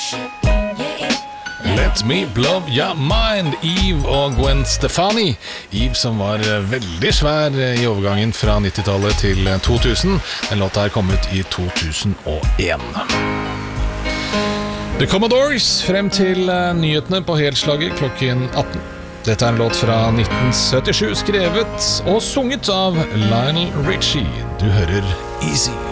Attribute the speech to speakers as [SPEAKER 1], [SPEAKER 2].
[SPEAKER 1] Let Me Blow Your Mind, Eve og Gwen Stefani. Eve som var veldig svær i overgangen fra 90-tallet til 2000. Den låta her kom ut i 2001. The Commodores frem til nyhetene på helslaget klokken 18. Dette en låt fra 1977, skrevet og sunget av Lionel Richie. Du hører Easy.